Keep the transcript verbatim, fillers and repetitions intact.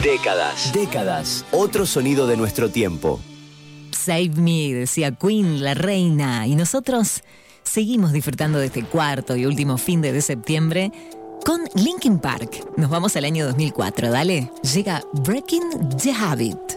Décadas. Décadas. Otro sonido de nuestro tiempo. Save Me, decía Queen, la reina. Y nosotros seguimos disfrutando de este cuarto y último fin de, de septiembre con Linkin Park. Nos vamos al año dos mil cuatro, dale. Llega Breaking the Habit.